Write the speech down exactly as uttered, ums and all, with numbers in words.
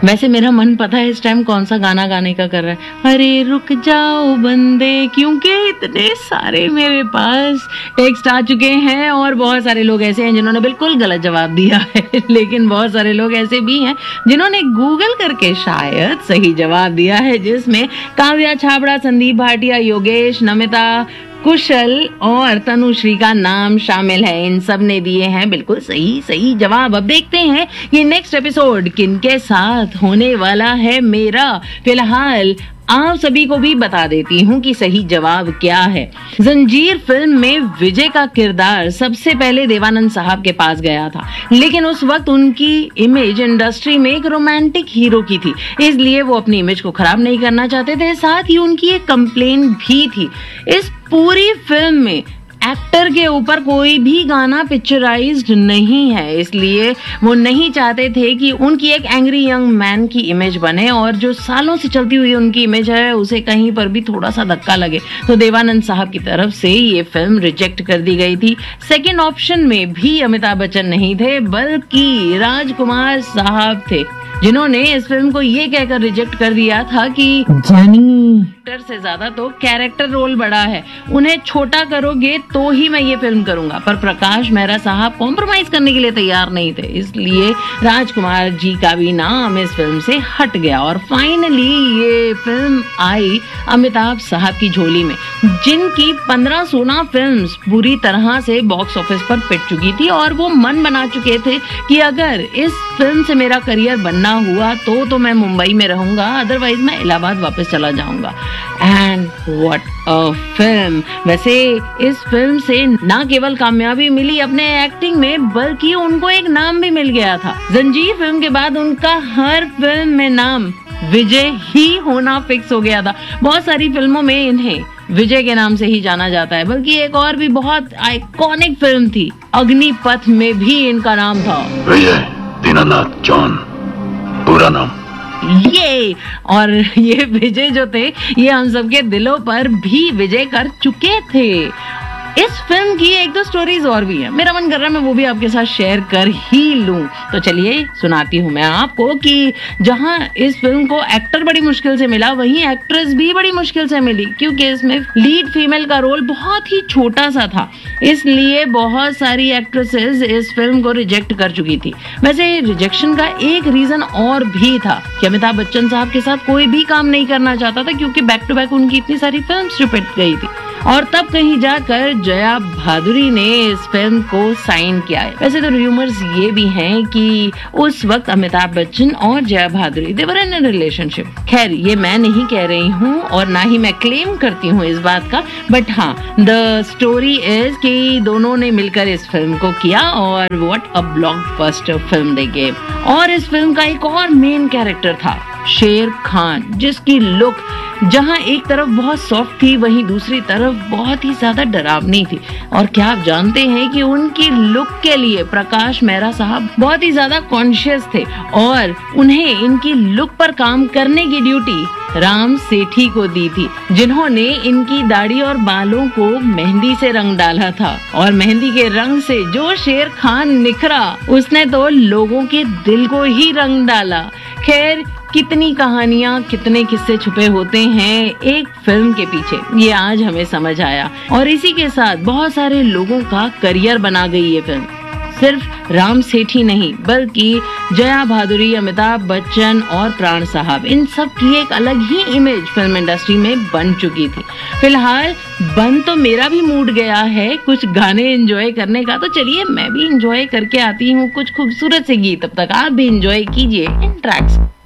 वैसे मेरा मन पता है इस टाइम कौन सा गाना गाने का कर रहा है, अरे रुक जाओ बंदे, क्योंकि इतने सारे मेरे पास टेक्स्ट आ चुके हैं और बहुत सारे लोग ऐसे हैं जिन्होंने बिल्कुल गलत जवाब दिया है लेकिन बहुत सारे लोग ऐसे भी हैं जिन्होंने गूगल करके शायद सही जवाब दिया है, जिसमें काव्या छाबड़ा, संदीप भाटिया, योगेश, नमिता, कुशल और तनुश्री का नाम शामिल है। इन सब ने दिए हैं बिल्कुल सही सही जवाब। अब देखते हैं कि नेक्स्ट एपिसोड किनके साथ होने वाला है मेरा। फिलहाल आप सभी को भी बता देती हूँ कि सही जवाब क्या है। जंजीर फिल्म में विजय का किरदार सबसे पहले देवानंद साहब के पास गया था, लेकिन उस वक्त उनकी इमेज इंडस्ट्री में एक रोमांटिक हीरो की थी, इसलिए वो अपनी इमेज को खराब नहीं करना चाहते थे। साथ ही उनकी एक कंप्लेन भी थी, इस पूरी फिल्म में एक्टर के ऊपर कोई भी गाना पिक्चराइज्ड नहीं है, इसलिए वो नहीं चाहते थे कि उनकी एक एंग्री यंग मैन की इमेज बने और जो सालों से चलती हुई उनकी इमेज है उसे कहीं पर भी थोड़ा सा धक्का लगे। तो देवानंद साहब की तरफ से ये फिल्म रिजेक्ट कर दी गई थी। सेकेंड ऑप्शन में भी अमिताभ बच्चन नहीं थे, बल्कि राजकुमार साहब थे, जिन्होंने इस फिल्म को ये कहकर रिजेक्ट कर दिया था कि जानी एक्टर से ज्यादा तो कैरेक्टर रोल बड़ा है, उन्हें छोटा करोगे तो ही मैं ये फिल्म करूंगा। पर प्रकाश मेहरा साहब कॉम्प्रोमाइज करने के लिए तैयार नहीं थे, इसलिए राजकुमार जी का भी नाम इस फिल्म से हट गया और फाइनली ये फिल्म आई अमिताभ साहब की झोली में, जिनकी पंद्रह सोलह फिल्म्स पूरी तरह से बॉक्स ऑफिस पर पिट चुकी थी और वो मन बना चुके थे कि अगर इस फिल्म से मेरा करियर बनना हुआ तो तो मैं मुंबई में रहूंगा, अदरवाइज मैं इलाहाबाद वापस चला जाऊंगा। And what a film. वैसे इस फिल्म से ना केवल कामयाबी मिली अपने एक्टिंग में, बल्कि उनको एक नाम भी मिल गया था। जंजीर फिल्म के बाद उनका हर फिल्म में नाम विजय ही होना फिक्स हो गया था। बहुत सारी फिल्मों में इन्हें विजय के नाम से ही जाना जाता है, बल्कि एक और भी बहुत आइकॉनिक फिल्म थी अग्निपथ में भी इनका नाम था विजय दीनानाथ जॉन, पूरा नाम। ये और ये विजय जो थे ये हम सबके दिलों पर भी विजय कर चुके थे। इस फिल्म की एक दो स्टोरीज और भी है, मेरा मन कर रहा है मैं वो भी आपके साथ शेयर कर ही लूं। तो चलिए सुनाती हूँ मैं आपको कि जहां इस फिल्म को एक्टर बड़ी मुश्किल से मिला, वहीं एक्ट्रेस भी बड़ी मुश्किल से मिली, क्योंकि इसमें लीड फीमेल का रोल बहुत ही छोटा सा था, इसलिए बहुत सारी एक्ट्रेसेस इस फिल्म को रिजेक्ट कर चुकी थी। वैसे रिजेक्शन का एक रीजन और भी था कि अमिताभ बच्चन साहब के साथ कोई भी काम नहीं करना चाहता था, क्योंकि बैक टू बैक उनकी इतनी सारी फिल्म्स जो पिट गई थी। और तब कहीं जाकर जया भादुरी ने इस फिल्म को साइन किया है। वैसे तो रूमर्स ये भी हैं कि उस वक्त अमिताभ बच्चन और जया भादुरी दे वर इन अ रिलेशनशिप। खैर ये मैं नहीं कह रही हूँ और ना ही मैं क्लेम करती हूँ इस बात का, बट हाँ द स्टोरी इज कि दोनों ने मिलकर इस फिल्म को किया और what a blockbuster film they gave. और इस फिल्म का एक और मेन कैरेक्टर था शेर खान, जिसकी लुक जहां एक तरफ बहुत सॉफ्ट थी, वहीं दूसरी तरफ बहुत ही ज्यादा डरावनी थी। और क्या आप जानते हैं कि उनकी लुक के लिए प्रकाश मेहरा साहब बहुत ही ज्यादा कॉन्शियस थे और उन्हें इनकी लुक पर काम करने की ड्यूटी राम सेठी को दी थी, जिन्होंने इनकी दाढ़ी और बालों को मेहंदी से रंग डाला था। और मेहंदी के रंग से जो शेर खान निखरा, उसने तो लोगों के दिल को ही रंग डाला। खैर कितनी कहानियां, कितने किस्से छुपे होते हैं एक फिल्म के पीछे, ये आज हमें समझ आया। और इसी के साथ बहुत सारे लोगों का करियर बना गई ये फिल्म। सिर्फ राम सेठी नहीं, बल्कि जया भादुरी, अमिताभ बच्चन और प्राण साहब, इन सब की एक अलग ही इमेज फिल्म इंडस्ट्री में बन चुकी थी। फिलहाल बन तो मेरा भी मूड गया है कुछ गाने एंजॉय करने का, तो चलिए मैं भी एंजॉय करके आती हूँ कुछ खूबसूरत से गीत। तब तक आप भी एंजॉय कीजिए इन ट्रैक्स।